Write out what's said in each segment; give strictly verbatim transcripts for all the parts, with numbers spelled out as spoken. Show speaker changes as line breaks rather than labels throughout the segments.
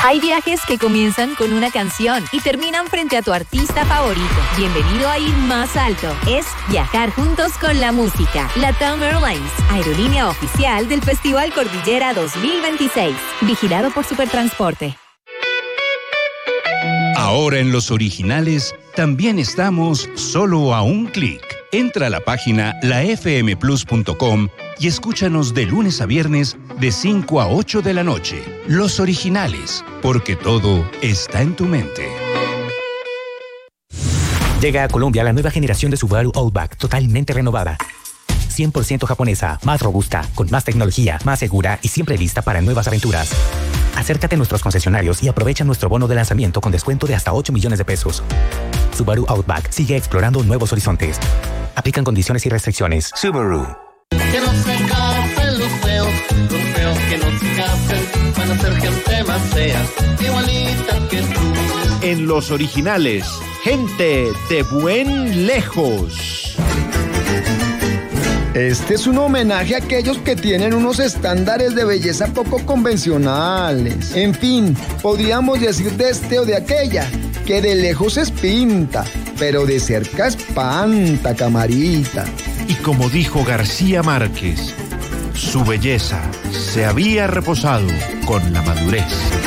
Hay viajes que comienzan con una canción y terminan frente a tu artista favorito. Bienvenido a ir más alto. Es viajar juntos con la música. LATAM Airlines, aerolínea oficial del Festival Cordillera dos mil veintiséis. Vigilado por Supertransporte.
Ahora en Los Originales también estamos solo a un clic. Entra a la página la f m plus punto com y escúchanos de lunes a viernes de cinco a ocho de la noche. Los Originales, porque todo está en tu mente.
Llega a Colombia la nueva generación de Subaru Outback, totalmente renovada. cien por ciento japonesa, más robusta, con más tecnología, más segura y siempre lista para nuevas aventuras. Acércate a nuestros concesionarios y aprovecha nuestro bono de lanzamiento con descuento de hasta ocho millones de pesos. Subaru Outback sigue explorando nuevos horizontes. Aplican condiciones y restricciones. Subaru.
Que no se casen los feos, los feos que no se casen, van a ser gente más fea, igualita que tú.
En Los Originales, gente de buen lejos.
Este es un homenaje a aquellos que tienen unos estándares de belleza poco convencionales. En fin, podríamos decir de este o de aquella, que de lejos es pinta, pero de cerca espanta, camarita.
Y como dijo García Márquez, su belleza se había reposado con la madurez.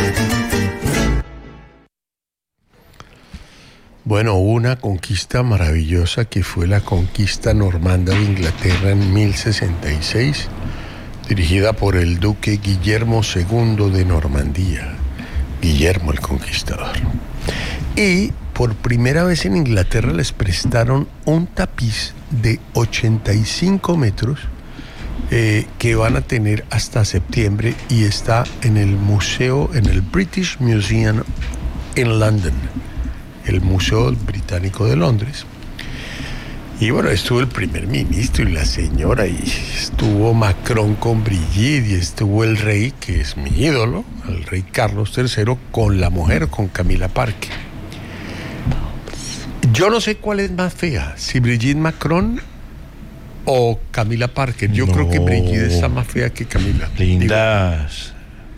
Bueno, hubo una conquista maravillosa que fue la conquista normanda de Inglaterra en mil sesenta y seis, dirigida por el duque Guillermo segundo de Normandía, Guillermo el Conquistador. Y por primera vez en Inglaterra les prestaron un tapiz de ochenta y cinco metros eh, que van a tener hasta septiembre y está en el museo, en el British Museum en London, el Museo Británico de Londres. Y bueno, estuvo el primer ministro y la señora, y estuvo Macron con Brigitte, y estuvo el rey, que es mi ídolo, el rey Carlos tercero, con la mujer, con Camila Parker. Yo no sé cuál es más fea, si Brigitte Macron o Camila Parker. Yo no. creo que Brigitte está más fea que Camila.
Lindas.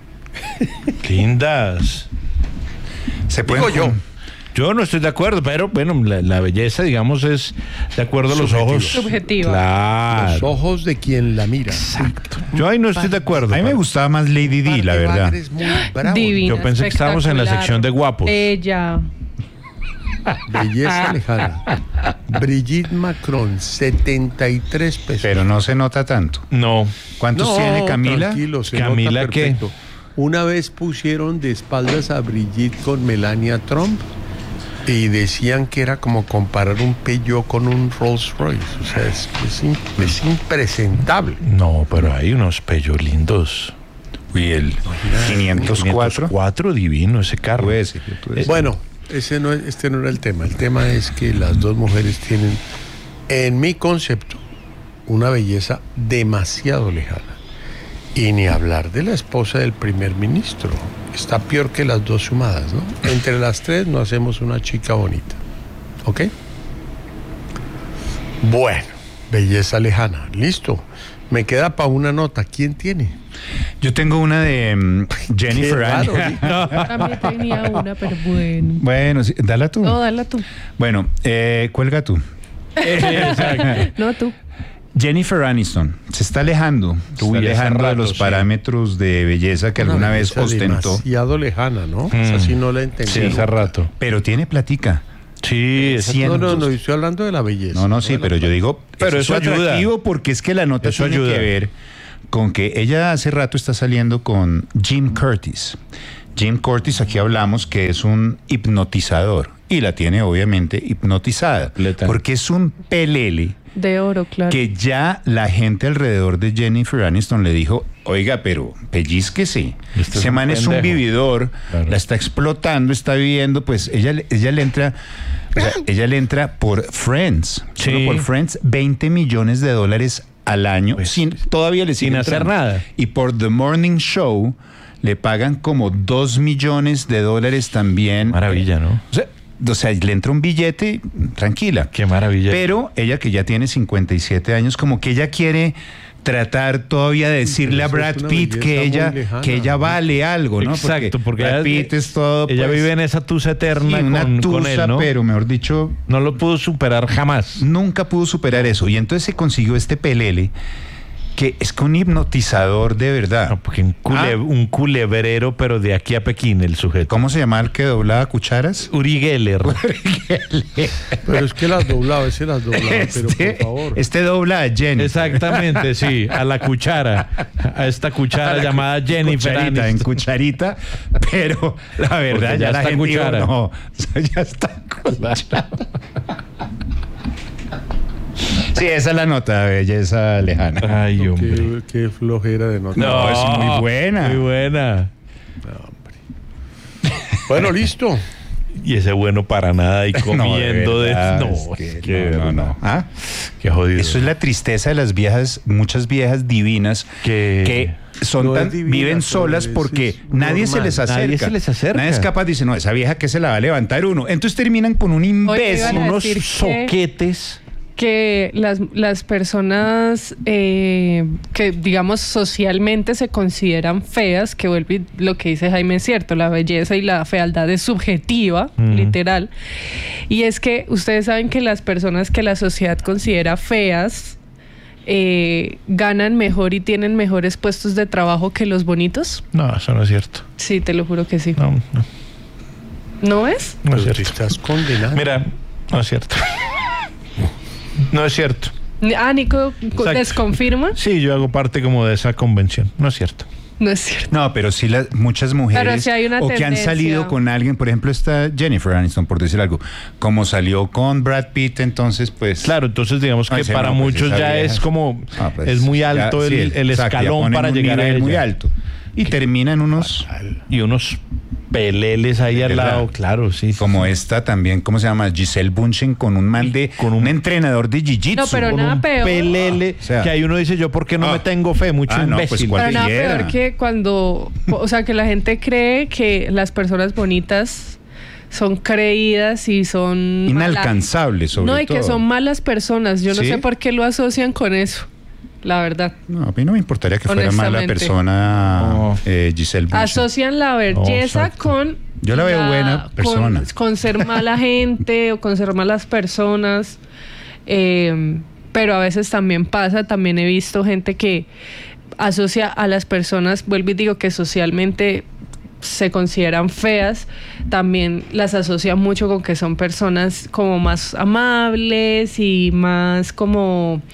Lindas.
Se puede. Digo yo.
Yo no estoy de acuerdo, pero bueno, la, la belleza, digamos, es de acuerdo a los ojos.
Subjetiva.
Claro.
Los ojos de quien la mira.
Exacto. Yo ahí no estoy de acuerdo.
A mí me gustaba más Lady Di, la verdad.
Divina,
yo pensé que estábamos en la sección de guapos.
Ella.
Belleza lejana. Brigitte Macron, setenta y tres pesos.
Pero no se nota tanto.
No.
¿Cuántos
no,
tiene Camila?
Tranquilo, se
Camila,
nota perfecto.
¿qué?
Una vez pusieron de espaldas a Brigitte con Melania Trump y decían que era como comparar un Peugeot con un Rolls Royce. O sea, es, es, es impresentable.
No, pero hay unos Peugeot lindos.
Y el quinientos cuatro.
quinientos cuatro, divino ese carro.
Tú ese, tú ese.
Bueno, ese no, este no era el tema. El tema es que las dos mujeres tienen, en mi concepto, una belleza demasiado lejana. Y ni hablar de la esposa del primer ministro. Está peor que las dos sumadas, ¿no? Entre las tres no hacemos una chica bonita. ¿Ok? Bueno, belleza lejana. Listo. Me queda para una nota. ¿Quién tiene?
Yo tengo una de um, Jennifer
Aniston. También tenía una, pero bueno.
Bueno, sí, dala tú.
No, dala tú.
Bueno, eh, cuelga tú.
Exacto. No, tú.
Jennifer Aniston se está alejando, se está alejando rato, de los sí. parámetros de belleza que Una alguna vez ostentó.
Demasiado lejana, ¿no?
Mm.
Esa sí no la entendí.
Sí, hace rato.
Pero tiene platica.
Sí,
no, no, no, estoy hablando de la belleza.
No, no, sí, no pero yo digo,
pero eso, eso es atractivo
ayuda. Porque es que la nota
eso
tiene
ayuda.
que ver con que ella hace rato está saliendo con Jim Curtis. Jim Curtis, aquí hablamos que es un hipnotizador y la tiene obviamente hipnotizada, porque es un pelele
de oro, claro.
Que ya la gente alrededor de Jennifer Aniston le dijo, oiga, pero pellizquese. Este Ese man es un vividor, claro. La está explotando, está viviendo, pues ella, ella le entra, o sea, ella le entra por Friends, sí. Solo por Friends, veinte millones de dólares al año, pues, sin, todavía le
sin hacer nada.
Y por The Morning Show le pagan como dos millones de dólares también.
Maravilla, ¿no?
O sea, O sea, le entra un billete, tranquila.
Qué maravilla.
Pero ella, que ya tiene cincuenta y siete años, como que ella quiere tratar todavía de decirle a Brad Pitt que ella, que ella vale algo, ¿no?
Exacto, porque, porque
Brad
ella,
Pitt es todo.
Ella
pues,
vive en esa tusa eterna
sí, una
con,
tusa,
con él, ¿no?
Pero mejor dicho,
no lo pudo superar jamás.
Nunca pudo superar eso. Y entonces se consiguió este pelele que es que un hipnotizador de verdad.
No, porque un, cule, ah. un culebrero, pero de aquí a Pekín, el sujeto.
¿Cómo se llama el que doblaba cucharas?
Uri Geller.
Pero es que las doblaba, ese las doblaba,
este,
pero por favor.
Este dobla a Jenny.
Exactamente, sí, a la cuchara. A esta cuchara a llamada Jennifer
cucharita, en cucharita, pero la verdad
porque
ya,
ya
la
está
gente
cuchara.
Dijo, no, ya está cuchara. Sí, esa es la nota, belleza lejana.
Ay, hombre.
Qué, qué flojera de nota.
No, es muy buena.
Muy buena.
No, hombre. Bueno, listo.
Y ese bueno para nada y comiendo
no, de, verdad,
de... No,
es que,
es que
no, no, no. ¿Ah?
Qué jodido.
Eso es la tristeza de las viejas, muchas viejas divinas
que,
que son
no
tan,
divina,
viven solas porque
es
nadie se les acerca.
Nadie se les acerca.
Nadie es capaz, dice, no, esa vieja que se la va a levantar uno. Entonces terminan con un imbécil,
Oye,
unos
soquetes.
Que las, las personas eh, que, digamos, socialmente se consideran feas, que vuelve lo que dice Jaime es cierto, la belleza y la fealdad es subjetiva, mm. literal. Y es que ustedes saben que las personas que la sociedad considera feas eh, ganan mejor y tienen mejores puestos de trabajo que los bonitos.
No, eso no es cierto.
Sí, te lo juro que sí.
No, no.
¿No es?
No es
Pero
cierto.
Estás condenado.
Mira, no es cierto. No es cierto.
Ah, Nico,
Exacto.
¿desconfirma?
Sí, yo hago parte como de esa convención. No es cierto.
No es cierto.
No, pero sí las muchas mujeres
si hay una
o que han
tendencia.
salido con alguien, por ejemplo, está Jennifer Aniston, por decir algo, como salió con Brad Pitt, entonces pues...
Claro, entonces digamos que
no,
para
no, pues,
muchos ya
vieja,
es como...
no, pues,
es muy alto
ya,
el,
sí,
el
exacto,
escalón para
un
llegar a ella.
muy alto. Y termina en unos...
Y unos peleles ahí al lado, claro, sí.
Como esta también, ¿cómo se llama? Giselle Bundchen con un man de... Con un, un entrenador de jiu-jitsu.
No, pero
con
nada
un
peor.
pelele,
o sea,
que ahí uno dice, yo por qué no
ah,
me tengo fe, mucho
ah, no,
imbécil.
pues,
pero nada peor que cuando... O sea, que la gente cree que las personas bonitas son creídas y son...
inalcanzables, sobre todo.
No, y que son malas personas. Yo no
¿Sí?
sé por qué lo asocian con eso. La verdad.
No, a mí no me importaría que fuera mala persona
no.
eh, Giselle Bundchen.
Asocian la belleza
no,
con...
Yo la veo
la,
buena persona.
Con, con ser mala gente o con ser malas personas. Eh, pero a veces también pasa, también he visto gente que asocia a las personas, vuelvo y digo que socialmente se consideran feas, también las asocia mucho con que son personas como más amables y más como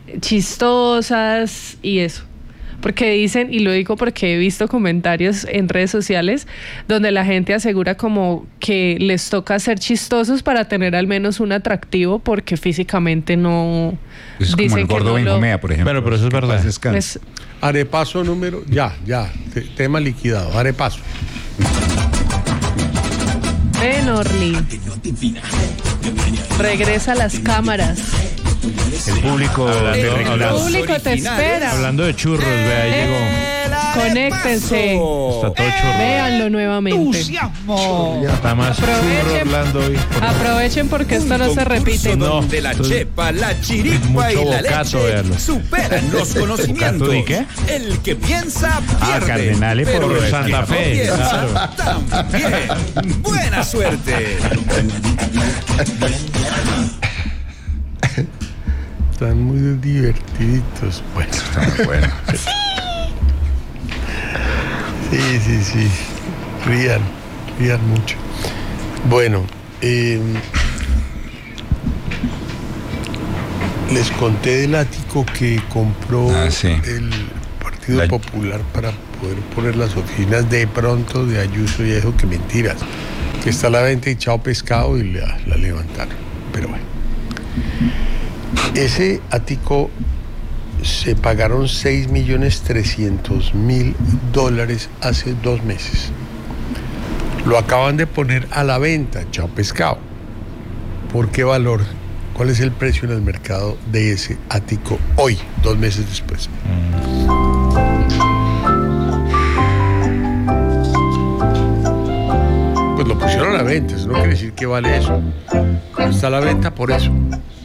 chistosas y eso. Porque dicen, y lo digo porque he visto comentarios en redes sociales donde la gente asegura como que les toca ser chistosos para tener al menos un atractivo porque físicamente no...
Eso es como
dicen
el gordo
que no
Benjumea,
lo...
por ejemplo.
Bueno, pero eso es verdad.
Es,
Arepaso número... Ya, ya. Te, tema liquidado. Arepaso.
ven, Orly. Regresa a las cámaras.
El público,
Hablando-
El público te espera.
Hablando de churros, vea, ahí llegó.
Conéctense.
Está todo churro.
Véanlo nuevamente.
Está más
Aprovechen.
churro hablando hoy.
Aprovechen porque esto no se repite.
No,
Donde la chepa, la chiripa
mucho
y la
bocato,
leche
véanlo.
superan los conocimientos.
¿Bocato de qué?
El que piensa pierde.
Ah, Cardenales
pero
por
el que
Santa
no
Fe,
piensa, también. Buena suerte.
Están muy divertiditos. Bueno,
Está muy bueno.
sí, sí, sí. Rían, rían mucho. Bueno, eh, les conté del ático que compró
Ah, sí.
el Partido
La-
Popular para poder poner las oficinas de pronto de Ayuso y dijo que mentiras, que está a la venta y chao pescado y la, la levantaron. Pero bueno. Ese ático se pagaron seis millones trescientos mil dólares hace dos meses. Lo acaban de poner a la venta, chao pescado. ¿Por qué valor? ¿Cuál es el precio en el mercado de ese ático hoy, dos meses después? Pues lo pusieron a la venta, eso no quiere decir que vale eso. Está a la venta por eso.